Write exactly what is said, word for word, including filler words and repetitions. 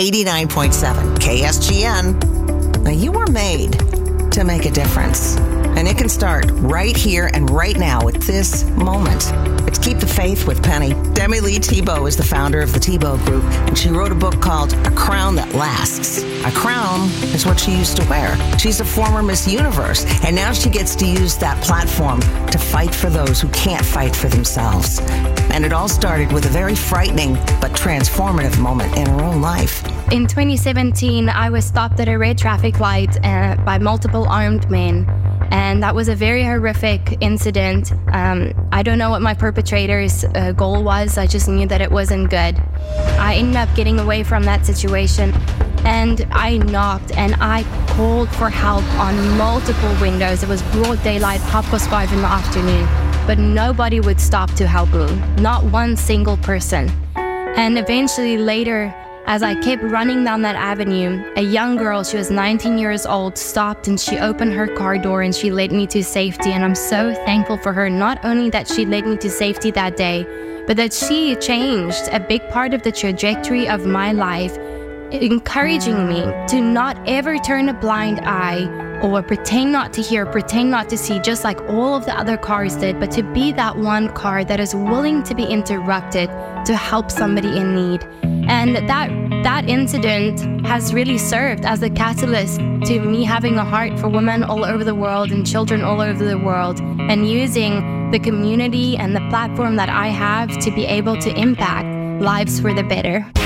eighty-nine point seven K S G N. Now, you were made to make a difference, and it can start right here and right now at this moment. It's Keep the Faith with Penny. Demi Lee Thibault is the founder of the Thibault Group, and she wrote a book called A Crown That Lasts. A crown is what she used to wear. She's a former Miss Universe, and now she gets to use that platform to fight for those who can't fight for themselves. And it all started with a very frightening but transformative moment in her own life. In twenty seventeen, I was stopped at a red traffic light uh, by multiple armed men. And that was a very horrific incident. Um, I don't know what my perpetrator's uh, goal was. I just knew that it wasn't good. I ended up getting away from that situation. And I knocked and I called for help on multiple windows. It was broad daylight, half past five in the afternoon. But nobody would stop to help me. Not one single person. And eventually later, as I kept running down that avenue, a young girl, she was nineteen years old, stopped and she opened her car door and she led me to safety. And I'm so thankful for her, not only that she led me to safety that day, but that she changed a big part of the trajectory of my life, encouraging me to not ever turn a blind eye or pretend not to hear, pretend not to see, just like all of the other cars did, but to be that one car that is willing to be interrupted to help somebody in need. And that that incident has really served as a catalyst to me having a heart for women all over the world and children all over the world, and using the community and the platform that I have to be able to impact lives for the better.